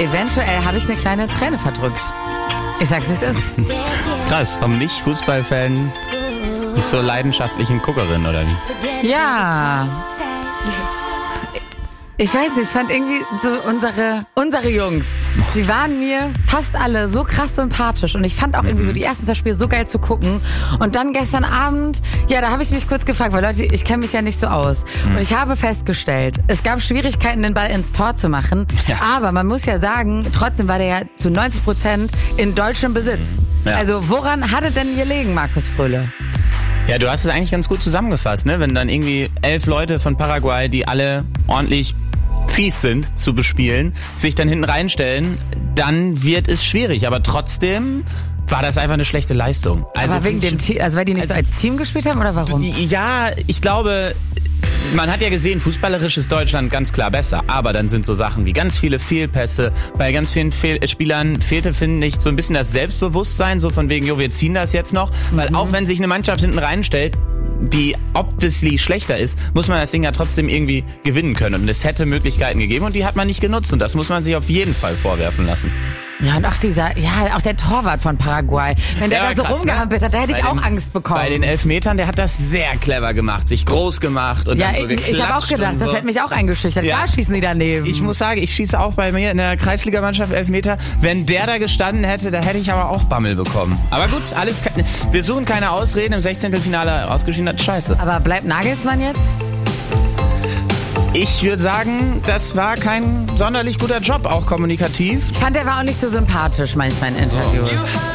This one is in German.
eventuell habe ich eine kleine Träne verdrückt. Ich sag's, wie es ist. Krass, vom Nicht-Fußballfan zur leidenschaftlichen Guckerin, oder wie? Ja. Ich weiß nicht, ich fand irgendwie so unsere Jungs, die waren mir fast alle so krass sympathisch und ich fand auch irgendwie so die ersten 2 Spiele so geil zu gucken und dann gestern Abend, ja, da habe ich mich kurz gefragt, weil Leute, ich kenne mich ja nicht so aus und ich habe festgestellt, es gab Schwierigkeiten, den Ball ins Tor zu machen, aber man muss ja sagen, trotzdem war der ja zu 90% in deutschem Besitz. Ja. Also woran hat es denn gelegen, Markus Fröhle? Ja, du hast es eigentlich ganz gut zusammengefasst, ne? Wenn dann irgendwie 11 Leute von Paraguay, die alle ordentlich fies sind zu bespielen, sich dann hinten reinstellen, dann wird es schwierig. Aber trotzdem war das einfach eine schlechte Leistung. Also aber wegen dem Team, also weil die nicht so als Team gespielt haben oder warum? Ja, ich glaube, man hat ja gesehen, fußballerisch ist Deutschland ganz klar besser. Aber dann sind so Sachen wie ganz viele Fehlpässe. Bei ganz vielen Spielern fehlte, finde ich, so ein bisschen das Selbstbewusstsein, so von wegen, jo, wir ziehen das jetzt noch. Weil auch wenn sich eine Mannschaft hinten reinstellt, die obviously schlechter ist, muss man das Ding ja trotzdem irgendwie gewinnen können. Und es hätte Möglichkeiten gegeben und die hat man nicht genutzt. Und das muss man sich auf jeden Fall vorwerfen lassen. Ja, und auch der Torwart von Paraguay. Wenn der da so rumgehampelt hat, da hätte ich auch Angst bekommen. Bei den Elfmetern, der hat das sehr clever gemacht, sich groß gemacht und dann so geklatscht. Ich habe auch gedacht, so. Das hätte mich auch eingeschüchtert. Ja. Klar schießen die daneben. Ich muss sagen, ich schieße auch bei mir in der Kreisligamannschaft Elfmeter. Wenn der da gestanden hätte, da hätte ich aber auch Bammel bekommen. Aber gut, wir suchen keine Ausreden. Im 16. Finale ausgeschieden hat, scheiße. Aber bleibt Nagelsmann jetzt? Ich würde sagen, das war kein sonderlich guter Job, auch kommunikativ. Ich fand, der war auch nicht so sympathisch manchmal in Interviews.